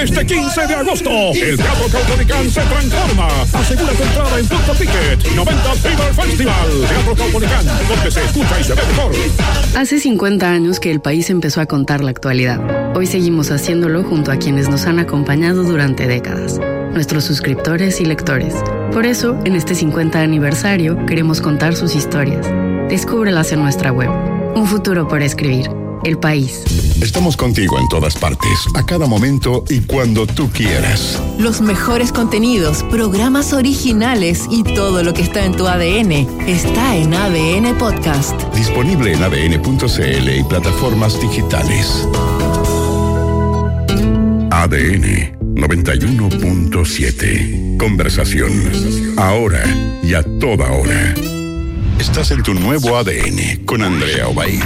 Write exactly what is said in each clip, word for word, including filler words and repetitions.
Este quince de agosto, el Teatro Caupolicán se transforma. Asegura tu entrada en Punto Ticket. noventa Fever Festival. Teatro Caupolicán, donde se escucha y se ve mejor. Hace cincuenta años que el país empezó a contar la actualidad. Hoy seguimos haciéndolo junto a quienes nos han acompañado durante décadas, nuestros suscriptores y lectores. Por eso, en este cincuenta aniversario, queremos contar sus historias. Descúbrelas en nuestra web. Un futuro por escribir. El País. Estamos contigo en todas partes, a cada momento y cuando tú quieras. Los mejores contenidos, programas originales y todo lo que está en tu A D N está en A D N Podcast. Disponible en A D N punto C L y plataformas digitales. A D N noventa y uno punto siete. Conversación. Ahora y a toda hora. Estás en tu nuevo A D N con Andrea Obaid.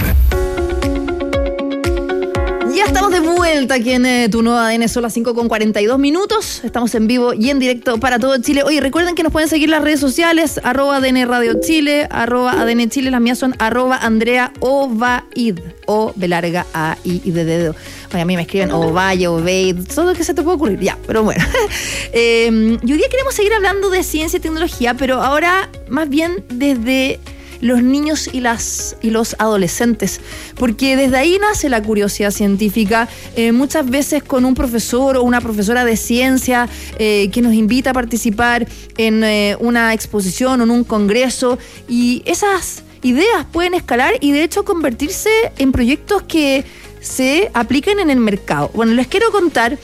Ya estamos de vuelta aquí en eh, tu nuevo A D N, son las cinco con cuarenta y dos minutos. Estamos en vivo y en directo para todo Chile. Oye, recuerden que nos pueden seguir en las redes sociales, arroba A D N Radio Chile, arroba A D N Chile. Las mías son arroba Andrea Obaid, O de larga A I y de dedo. Oye, a mí me escriben Ovalle, Obaid, todo lo que se te puede ocurrir. Ya, pero bueno. eh, y hoy día queremos seguir hablando de ciencia y tecnología, pero ahora más bien desde los niños y las y los adolescentes, porque desde ahí nace la curiosidad científica, eh, muchas veces con un profesor o una profesora de ciencia eh, que nos invita a participar en eh, una exposición o en un congreso, y esas ideas pueden escalar y de hecho convertirse en proyectos que se apliquen en el mercado. Bueno, les quiero contar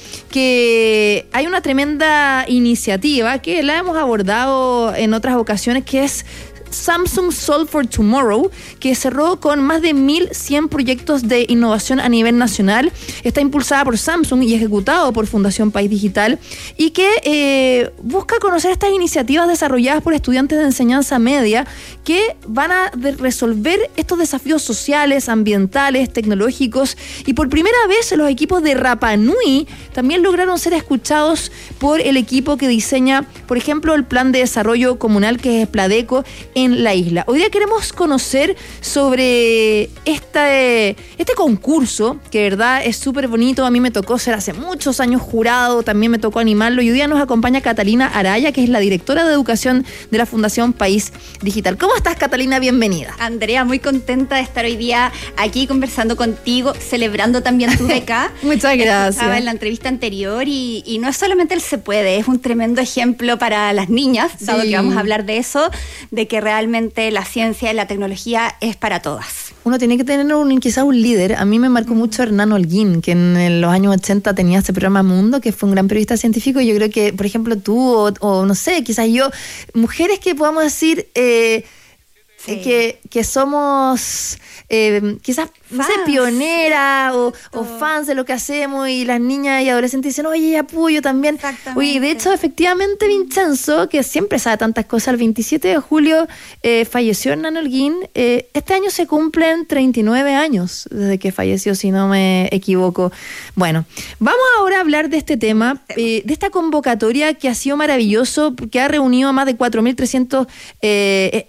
que hay una tremenda iniciativa que la hemos abordado en otras ocasiones, que es Samsung Solve for Tomorrow, que cerró con más de mil cien proyectos de innovación a nivel nacional. Está impulsada por Samsung y ejecutado por Fundación País Digital, y que eh, busca conocer estas iniciativas desarrolladas por estudiantes de enseñanza media que van a de resolver estos desafíos sociales, ambientales, tecnológicos. Y por primera vez los equipos de Rapa Nui también lograron ser escuchados por el equipo que diseña, por ejemplo, el plan de desarrollo comunal, que es Pladeco, en la isla. Hoy día queremos conocer sobre este, este concurso, que de verdad es súper bonito. A mí me tocó ser hace muchos años jurado, también me tocó animarlo, y hoy día nos acompaña Catalina Araya, que es la directora de educación de la Fundación País Digital. ¿Cómo estás, Catalina? Bienvenida. Andrea, muy contenta de estar hoy día aquí conversando contigo, celebrando también tu beca. Muchas gracias. Estaba en la entrevista anterior y, y no es solamente el se puede, es un tremendo ejemplo para las niñas, dado sí. que vamos a hablar de eso, de que realmente la ciencia y la tecnología es para todas. Uno tiene que tener un, quizás un líder. A mí me marcó mucho Hernán Holguín, que en los años ochenta tenía este programa Mundo, que fue un gran periodista científico, y yo creo que, por ejemplo, tú o, o no sé, quizás yo, mujeres que podamos decir eh, sí. que, que somos eh, quizás no sé, pioneras o, o fans de lo que hacemos, y las niñas y adolescentes dicen, oye, apoyo también. Oye, de hecho, efectivamente, Vincenzo, que siempre sabe tantas cosas, el veintisiete de julio eh, falleció Hernán Holguín. Eh, este año se cumplen treinta y nueve años desde que falleció, si no me equivoco. Bueno, vamos ahora a hablar de este tema, eh, de esta convocatoria que ha sido maravilloso, que ha reunido a más de cuatro mil trescientos eh,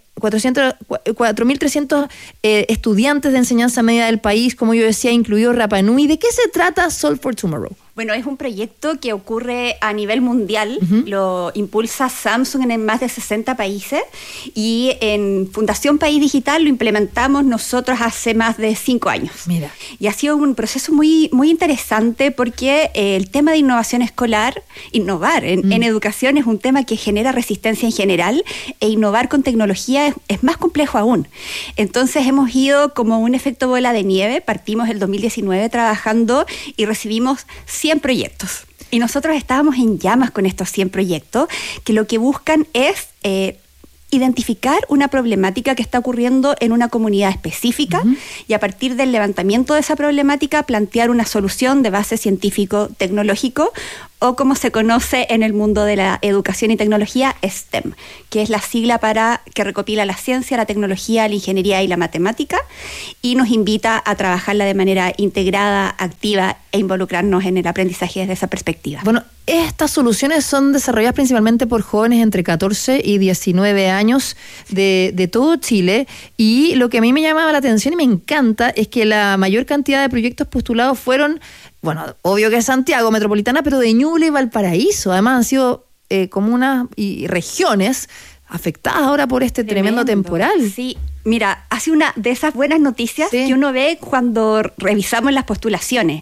cuatro mil trescientos eh, estudiantes de enseñanza media del país, como yo decía, incluido Rapa Nui. ¿De qué se trata Solve for Tomorrow? Bueno, es un proyecto que ocurre a nivel mundial, uh-huh. Lo impulsa Samsung en más de sesenta países, y en Fundación País Digital lo implementamos nosotros hace más de cinco años. Mira. Y ha sido un proceso muy, muy interesante, porque eh, el tema de innovación escolar, innovar en, uh-huh. en educación es un tema que genera resistencia en general, e innovar con tecnología es, es más complejo aún. Entonces hemos ido como un efecto bola de nieve. Partimos el dos mil diecinueve trabajando y recibimos cien proyectos. Y nosotros estábamos en llamas con estos cien proyectos, que lo que buscan es eh, identificar una problemática que está ocurriendo en una comunidad específica, uh-huh. y a partir del levantamiento de esa problemática plantear una solución de base científico-tecnológico, o como se conoce en el mundo de la educación y tecnología, STEM, que es la sigla para que recopila la ciencia, la tecnología, la ingeniería y la matemática, y nos invita a trabajarla de manera integrada, activa, e involucrarnos en el aprendizaje desde esa perspectiva. Bueno, estas soluciones son desarrolladas principalmente por jóvenes entre catorce y diecinueve años de, de todo Chile, y lo que a mí me llamaba la atención y me encanta es que la mayor cantidad de proyectos postulados fueron bueno, obvio que es Santiago metropolitana, pero de Ñuble y Valparaíso. Además han sido eh, comunas y regiones afectadas ahora por este tremendo, tremendo temporal. Sí, mira, hace una de esas buenas noticias sí. que uno ve cuando revisamos las postulaciones.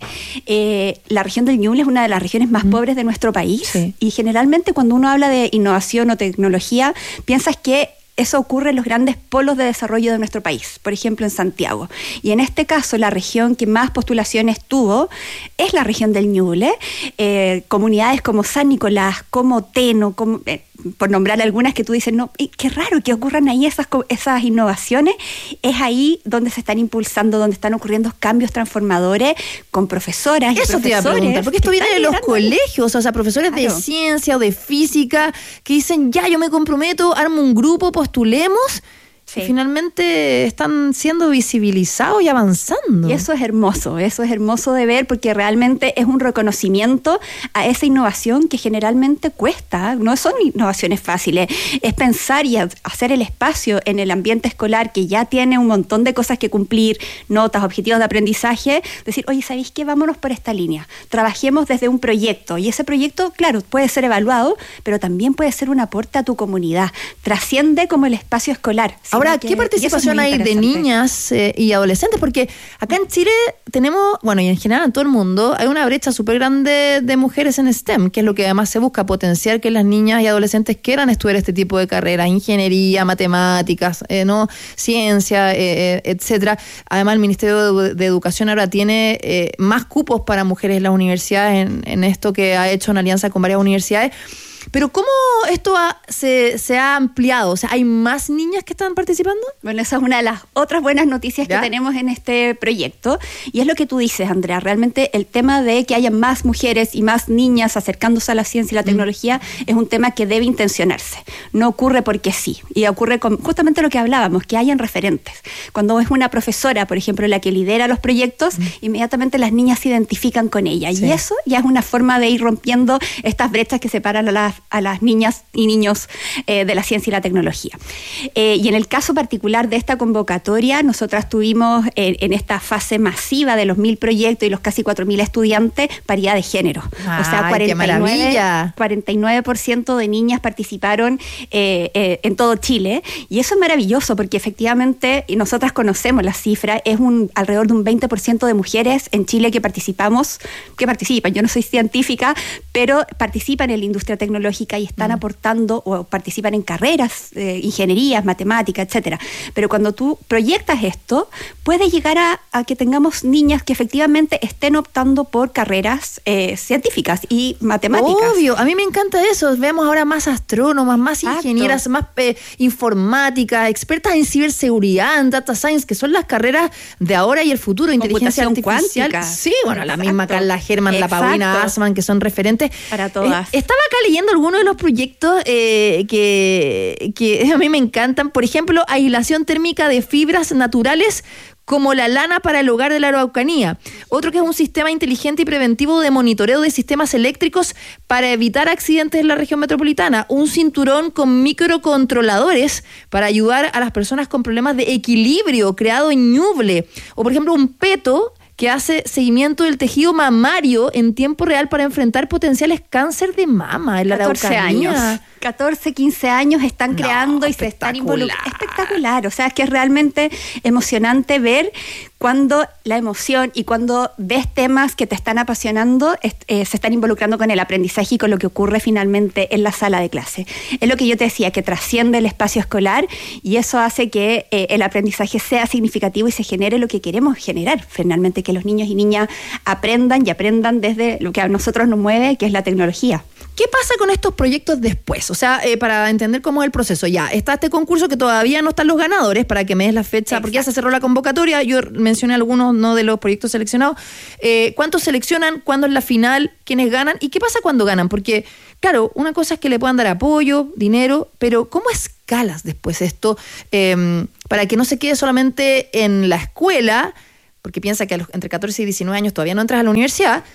Eh, la región del Ñuble es una de las regiones más mm. pobres de nuestro país sí. y generalmente cuando uno habla de innovación o tecnología, piensas que eso ocurre en los grandes polos de desarrollo de nuestro país, por ejemplo en Santiago. Y en este caso la región que más postulaciones tuvo es la región del Ñuble. Eh, comunidades como San Nicolás, como Teno, como... Eh, por nombrar algunas que tú dices, no, qué raro que ocurran ahí esas, esas innovaciones, es ahí donde se están impulsando, donde están ocurriendo cambios transformadores con profesoras y Eso profesores. Te iba a preguntar, porque esto viene de los colegios, o sea, profesores claro. de ciencia o de física que dicen, ya, yo me comprometo, armo un grupo, postulemos. Sí. Finalmente están siendo visibilizados y avanzando. Y eso es hermoso, eso es hermoso de ver porque realmente es un reconocimiento a esa innovación que generalmente cuesta. No son innovaciones fáciles, es pensar y hacer el espacio en el ambiente escolar que ya tiene un montón de cosas que cumplir, notas, objetivos de aprendizaje, decir, oye, ¿sabéis qué? Vámonos por esta línea. Trabajemos desde un proyecto y ese proyecto, claro, puede ser evaluado, pero también puede ser un aporte a tu comunidad. Trasciende como el espacio escolar. Ahora, ¿qué participación hay de niñas eh, y adolescentes? Porque acá en Chile tenemos, bueno, y en general en todo el mundo, hay una brecha súper grande de mujeres en STEM, que es lo que además se busca, potenciar que las niñas y adolescentes quieran estudiar este tipo de carreras, ingeniería, matemáticas, eh, no ciencia, eh, eh, etcétera. Además, el Ministerio de, de Educación ahora tiene eh, más cupos para mujeres en las universidades, en, en esto que ha hecho una alianza con varias universidades. Pero ¿cómo esto ha, se, se ha ampliado? O sea, ¿hay más niñas que están participando? Bueno, esa es una de las otras buenas noticias ¿Ya? que tenemos en este proyecto. Y es lo que tú dices, Andrea. Realmente el tema de que haya más mujeres y más niñas acercándose a la ciencia y la tecnología mm. es un tema que debe intencionarse. No ocurre porque sí. Y ocurre con justamente lo que hablábamos, que hayan referentes. Cuando es una profesora, por ejemplo, la que lidera los proyectos, mm. inmediatamente las niñas se identifican con ella. Sí. Y eso ya es una forma de ir rompiendo estas brechas que separan a las a las niñas y niños eh, de la ciencia y la tecnología. Eh, y en el caso particular de esta convocatoria, nosotras tuvimos eh, en esta fase masiva de los mil proyectos y los casi cuatro mil estudiantes, paridad de género. Ay, o sea, cuarenta y nueve por ciento de niñas participaron eh, eh, en todo Chile. Y eso es maravilloso porque efectivamente, y nosotras conocemos la cifra, es un alrededor de un veinte por ciento de mujeres en Chile que participamos, que participan. Yo no soy científica, pero participan en la industria tecnológica y están mm. aportando o participan en carreras, eh, ingenierías, matemáticas, etcétera. Pero cuando tú proyectas esto, puede llegar a, a que tengamos niñas que efectivamente estén optando por carreras eh, científicas y matemáticas. Obvio, a mí me encanta eso. Vemos ahora más astrónomas, más Exacto. ingenieras, más eh, informática, expertas en ciberseguridad, en data science, que son las carreras de ahora y el futuro, inteligencia artificial. Cuántica. Sí, bueno, la Exacto. misma Carla Herman, Exacto. la Paulina Assmann, que son referentes. Para todas. Eh, estaba acá leyendo algunos de los proyectos eh, que, que a mí me encantan. Por ejemplo, aislación térmica de fibras naturales como la lana para el hogar de la Araucanía. Otro que es un sistema inteligente y preventivo de monitoreo de sistemas eléctricos para evitar accidentes en la región metropolitana. Un cinturón con microcontroladores para ayudar a las personas con problemas de equilibrio creado en Ñuble. O por ejemplo, un peto que hace seguimiento del tejido mamario en tiempo real para enfrentar potenciales cáncer de mama en la Araucanía. años. catorce, quince años están No, creando y se están involucrando. Espectacular. O sea, es que es realmente emocionante ver cuando la emoción y cuando ves temas que te están apasionando, eh, se están involucrando con el aprendizaje y con lo que ocurre finalmente en la sala de clase. Es lo que yo te decía, que trasciende el espacio escolar y eso hace que eh, el aprendizaje sea significativo y se genere lo que queremos generar, finalmente, que los niños y niñas aprendan y aprendan desde lo que a nosotros nos mueve, que es la tecnología. ¿Qué pasa con estos proyectos después? O sea, eh, para entender cómo es el proceso. Ya, está este concurso que todavía no están los ganadores, para que me des la fecha, Exacto. porque ya se cerró la convocatoria. Yo mencioné algunos no de los proyectos seleccionados. Eh, ¿Cuántos seleccionan? ¿Cuándo es la final? ¿Quiénes ganan? ¿Y qué pasa cuando ganan? Porque, claro, una cosa es que le puedan dar apoyo, dinero, pero ¿cómo escalas después esto? Eh, para que no se quede solamente en la escuela, porque piensa que a los, entre catorce y diecinueve años todavía no entras a la universidad.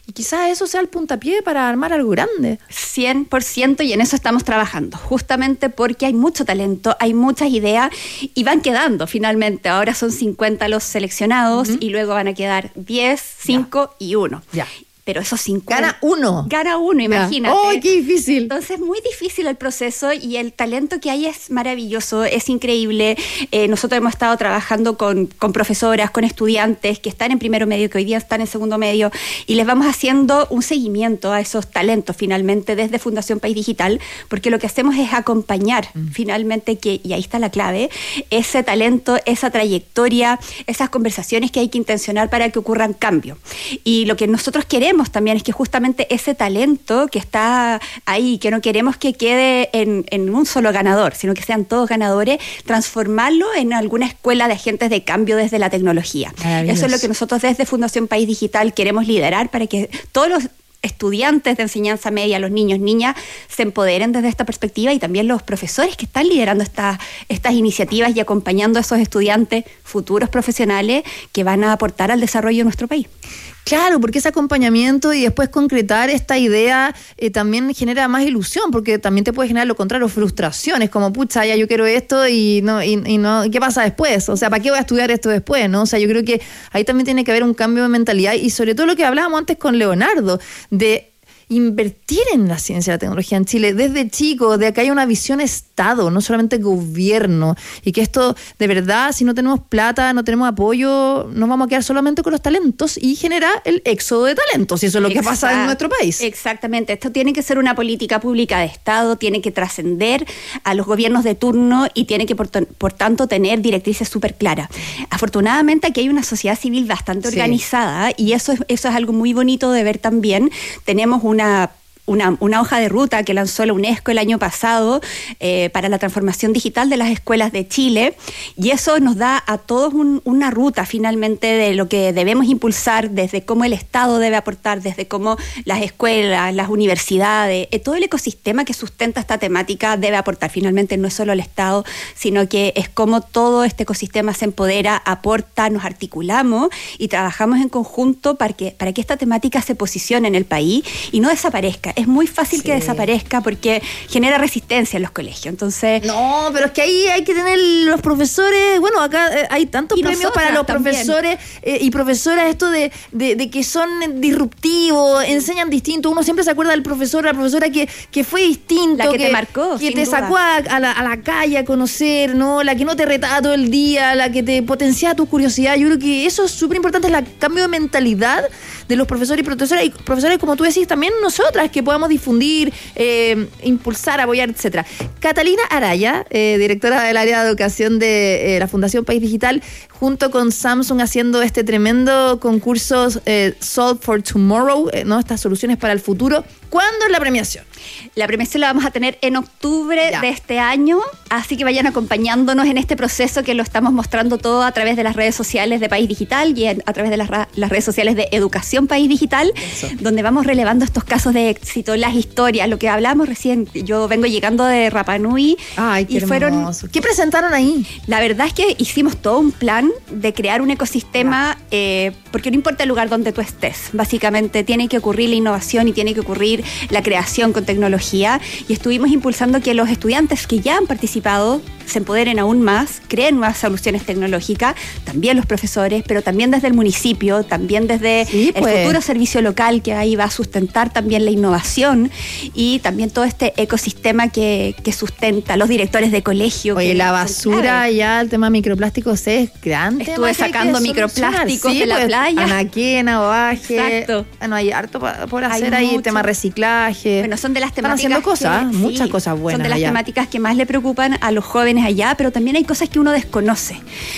Y quizás eso sea el puntapié para armar algo grande. cien por ciento, y en eso estamos trabajando, justamente porque hay mucho talento, hay muchas ideas y van quedando finalmente. Ahora son cincuenta los seleccionados uh-huh. y luego van a quedar diez, cinco y uno. Ya. Pero esos cinco... Gana uno. Gana uno, imagínate. ¡Oh, qué difícil! Entonces es muy difícil el proceso y el talento que hay es maravilloso, es increíble. Eh, nosotros hemos estado trabajando con, con profesoras, con estudiantes que están en primero medio, que hoy día están en segundo medio, y les vamos haciendo un seguimiento a esos talentos finalmente desde Fundación País Digital, porque lo que hacemos es acompañar mm. finalmente, que, y ahí está la clave, ese talento, esa trayectoria, esas conversaciones que hay que intencionar para que ocurran cambios. Y lo que nosotros queremos también es que justamente ese talento que está ahí, que no queremos que quede en, en un solo ganador, sino que sean todos ganadores, transformarlo en alguna escuela de agentes de cambio desde la tecnología. Eso es lo que nosotros desde Fundación País Digital queremos liderar para que todos los estudiantes de enseñanza media, los niños, niñas, se empoderen desde esta perspectiva, y también los profesores que están liderando esta, estas iniciativas y acompañando a esos estudiantes futuros profesionales que van a aportar al desarrollo de nuestro país. Claro, porque ese acompañamiento y después concretar esta idea eh, también genera más ilusión, porque también te puede generar lo contrario, frustraciones, como pucha, ya yo quiero esto y no, y, y no, ¿qué pasa después? O sea, ¿para qué voy a estudiar esto después? ¿No? O sea, yo creo que ahí también tiene que haber un cambio de mentalidad, y sobre todo lo que hablábamos antes con Leonardo, de invertir en la ciencia y la tecnología en Chile desde chicos, de que haya una visión Estado, no solamente gobierno, y que esto, de verdad, si no tenemos plata, no tenemos apoyo, nos vamos a quedar solamente con los talentos y genera el éxodo de talentos, y eso es lo Exacto. que pasa en nuestro país. Exactamente, esto tiene que ser una política pública de Estado, tiene que trascender a los gobiernos de turno y tiene que, por, por tanto, tener directrices súper claras. Afortunadamente, aquí hay una sociedad civil bastante sí. organizada, y eso es, eso es algo muy bonito de ver también. Tenemos un Una, una, una hoja de ruta que lanzó la UNESCO el año pasado eh, para la transformación digital de las escuelas de Chile, y eso nos da a todos un, una ruta finalmente de lo que debemos impulsar, desde cómo el Estado debe aportar, desde cómo las escuelas, las universidades, eh, todo el ecosistema que sustenta esta temática debe aportar. Finalmente no es solo el Estado, sino que es cómo todo este ecosistema se empodera, aporta, nos articulamos y trabajamos en conjunto para que, para que esta temática se posicione en el país y no desaparezca. Es muy fácil sí. que desaparezca porque genera resistencia en los colegios. Entonces, no, pero es que ahí hay que tener los profesores. Bueno, acá eh, hay tantos premios para los también. profesores eh, y profesoras, esto de, de, de que son disruptivos, enseñan distinto. Uno siempre se acuerda del profesor, la profesora que, que fue distinto, la que, que te marcó, que te duda. sacó a, a, la, a la calle a conocer, ¿no? La que no te retaba todo el día, la que te potenciaba tu curiosidad. Yo creo que eso es súper importante, es el cambio de mentalidad de los profesores y profesoras, y profesores, como tú decís, también nosotras, que podamos difundir, eh, impulsar, apoyar, etcétera. Catalina Araya, eh, directora del área de educación de eh, la Fundación País Digital, junto con Samsung haciendo este tremendo concurso eh, Solve for Tomorrow, eh, ¿no? Estas soluciones para el futuro. ¿Cuándo es la premiación? La premiación la vamos a tener en octubre ya. de este año, así que vayan acompañándonos en este proceso que lo estamos mostrando todo a través de las redes sociales de País Digital y a través de las, las redes sociales de Educación País Digital, Eso. donde vamos relevando estos casos de éxito, las historias, lo que hablamos recién. Yo vengo llegando de Rapa Nui. Ay, qué y fueron, hermoso. ¿Qué presentaron ahí? La verdad es que hicimos todo un plan de crear un ecosistema, eh, porque no importa el lugar donde tú estés, básicamente tiene que ocurrir la innovación y tiene que ocurrir la creación con tecnología, y estuvimos impulsando que los estudiantes que ya han participado se empoderen aún más, creen nuevas soluciones tecnológicas, también los profesores, pero también desde el municipio, también desde sí, pues. el futuro servicio local que ahí va a sustentar también la innovación y también todo este ecosistema que, que sustenta los directores de colegio. Oye, la basura ya, el tema de microplásticos es grande. Estuve sacando microplásticos sí, de la pues, playa. Anaquena, Ovaje. Exacto. Bueno, hay harto por hacer hay ahí, mucho. tema reciclaje. Bueno, son de las temáticas. Están haciendo cosas, que, muchas sí, cosas buenas. Son de las allá. temáticas que más le preocupan a los jóvenes allá, pero también hay cosas que uno desconoce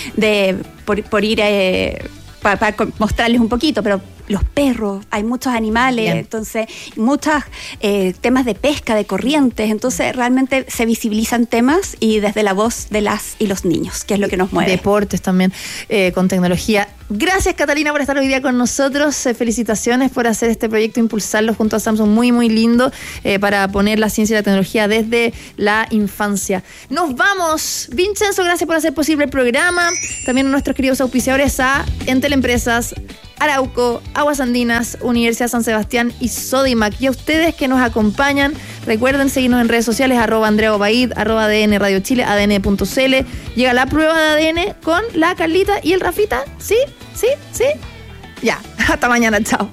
de por, por ir eh, para pa mostrarles un poquito, pero los perros, hay muchos animales, Bien. entonces muchos eh, temas de pesca, de corrientes, entonces realmente se visibilizan temas y desde la voz de las y los niños, que es lo que nos mueve. Deportes también, eh, con tecnología. Gracias, Catalina, por estar hoy día con nosotros. Eh, felicitaciones por hacer este proyecto, impulsarlo junto a Samsung, muy, muy lindo, eh, para poner la ciencia y la tecnología desde la infancia. Nos vamos. Vincenzo, gracias por hacer posible el programa. También a nuestros queridos auspiciadores, a Entel Empresas, Arauco, Aguas Andinas, Universidad San Sebastián y Sodimac. Y a ustedes que nos acompañan, recuerden seguirnos en redes sociales, arroba Andrea Obaid, arroba A D N Radio Chile, A D N punto C L. Llega la prueba de A D N con la Carlita y el Rafita. ¿Sí? ¿Sí? ¿Sí? Ya, hasta mañana, chao.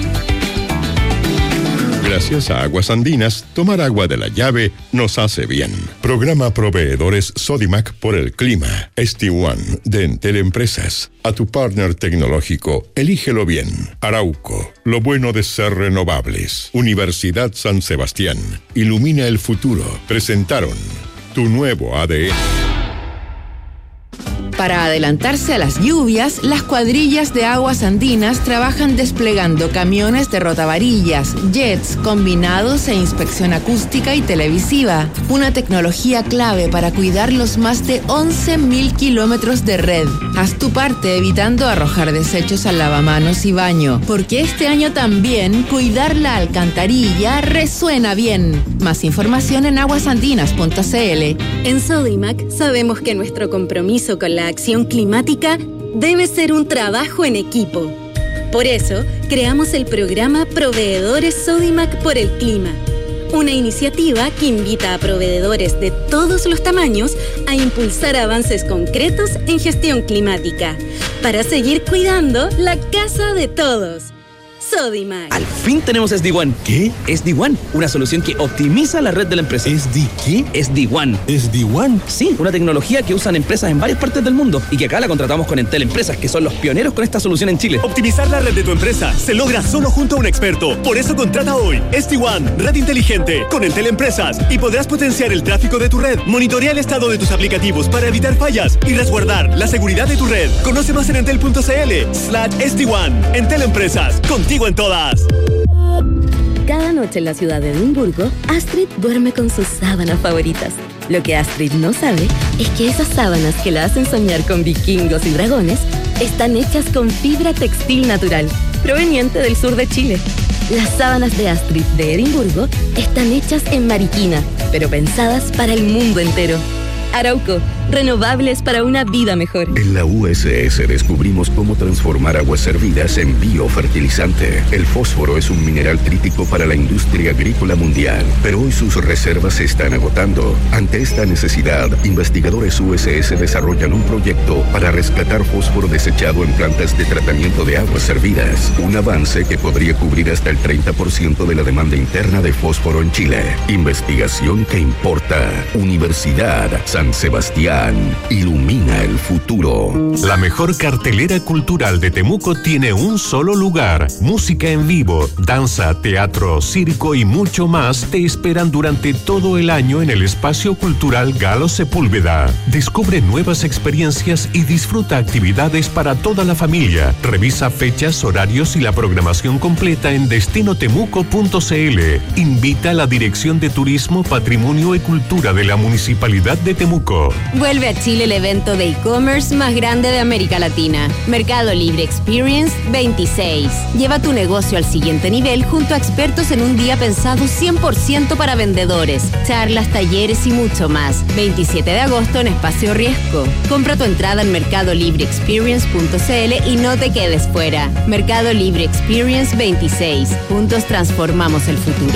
Gracias a Aguas Andinas, tomar agua de la llave nos hace bien. Programa Proveedores Sodimac por el clima. S D uno de Entel Empresas. A tu partner tecnológico, elígelo bien. Arauco, lo bueno de ser renovables. Universidad San Sebastián, ilumina el futuro. Presentaron tu nuevo A D N. Para adelantarse a las lluvias, las cuadrillas de Aguas Andinas trabajan desplegando camiones de rotavarillas, jets, combinados e inspección acústica y televisiva. Una tecnología clave para cuidar los más de once mil kilómetros de red. Haz tu parte evitando arrojar desechos al lavamanos y baño, porque este año también cuidar la alcantarilla resuena bien. Más información en aguasandinas punto c l. En Sodimac sabemos que nuestro compromiso con la acción climática debe ser un trabajo en equipo. Por eso, creamos el programa Proveedores Sodimac por el Clima, una iniciativa que invita a proveedores de todos los tamaños a impulsar avances concretos en gestión climática, para seguir cuidando la casa de todos. Sodimac. Al fin tenemos S D uno. ¿Qué? S D uno, una solución que optimiza la red de la empresa. ¿S D qué? S D uno. ¿S D uno? Sí, una tecnología que usan empresas en varias partes del mundo y que acá la contratamos con Entel Empresas, que son los pioneros con esta solución en Chile. Optimizar la red de tu empresa se logra solo junto a un experto. Por eso contrata hoy S D uno, red inteligente, con Entel Empresas, y podrás potenciar el tráfico de tu red, monitorea el estado de tus aplicativos para evitar fallas y resguardar la seguridad de tu red. Conoce más en entel punto c l slash S D uno. Entel Empresas, contigo en todas. Cada noche en la ciudad de Edimburgo, Astrid duerme con sus sábanas favoritas. Lo que Astrid no sabe es que esas sábanas que la hacen soñar con vikingos y dragones están hechas con fibra textil natural, proveniente del sur de Chile. Las sábanas de Astrid de Edimburgo están hechas en Mariquina, pero pensadas para el mundo entero. Arauco, renovables para una vida mejor. En la U S S descubrimos cómo transformar aguas servidas en biofertilizante. El fósforo es un mineral crítico para la industria agrícola mundial, pero hoy sus reservas se están agotando. Ante esta necesidad, investigadores U S S desarrollan un proyecto para rescatar fósforo desechado en plantas de tratamiento de aguas servidas. Un avance que podría cubrir hasta el treinta por ciento de la demanda interna de fósforo en Chile. Investigación que importa. Universidad San Sebastián. Ilumina el futuro. La mejor cartelera cultural de Temuco tiene un solo lugar. Música en vivo, danza, teatro, circo y mucho más te esperan durante todo el año en el Espacio Cultural Galo Sepúlveda. Descubre nuevas experiencias y disfruta actividades para toda la familia. Revisa fechas, horarios y la programación completa en destino temuco punto c l. Invita a la Dirección de Turismo, Patrimonio y Cultura de la Municipalidad de Temuco. Vuelve a Chile el evento de e-commerce más grande de América Latina, Mercado Libre Experience veintiséis. Lleva tu negocio al siguiente nivel junto a expertos en un día pensado cien por ciento para vendedores, charlas, talleres y mucho más. veintisiete de agosto en Espacio Riesgo. Compra tu entrada en mercado libre experience punto c l y no te quedes fuera. Mercado Libre Experience veintiséis. Juntos transformamos el futuro.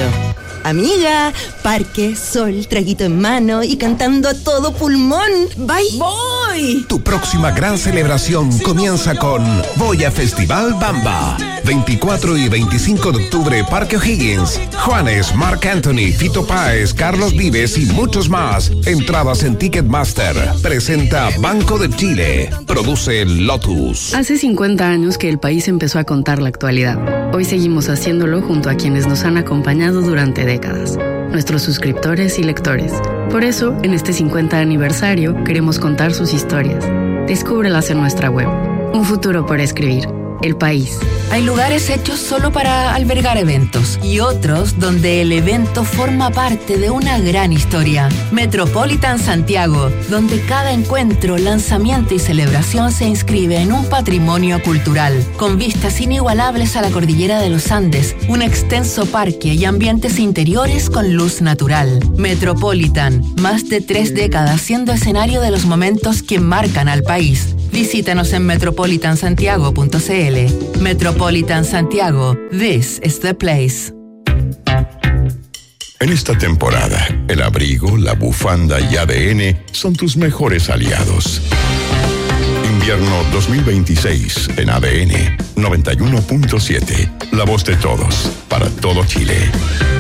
Amiga, parque, sol, traguito en mano y cantando a todo pulmón. ¡Bye! ¡Voy! Tu próxima gran celebración comienza con Boya Festival Bamba. veinticuatro y veinticinco de octubre, Parque O'Higgins. Juanes, Marc Anthony, Fito Páez, Carlos Vives y muchos más. Entradas en Ticketmaster. Presenta Banco de Chile. Produce Lotus. Hace cincuenta años que el país empezó a contar la actualidad. Hoy seguimos haciéndolo junto a quienes nos han acompañado durante décadas, nuestros suscriptores y lectores. Por eso, en este cincuenta aniversario, queremos contar sus historias. Descúbrelas en nuestra web. Un futuro por escribir. El País. Hay lugares hechos solo para albergar eventos y otros donde el evento forma parte de una gran historia. Metropolitan Santiago, donde cada encuentro, lanzamiento y celebración se inscribe en un patrimonio cultural, con vistas inigualables a la cordillera de los Andes, un extenso parque y ambientes interiores con luz natural. Metropolitan, más de tres décadas siendo escenario de los momentos que marcan al país. Visítanos en metropolitan santiago punto c l. Metropolitan Santiago, this is the place. En esta temporada, el abrigo, la bufanda y A D N son tus mejores aliados. Invierno dos mil veintiséis en A D N noventa y uno punto siete. La voz de todos, para todo Chile.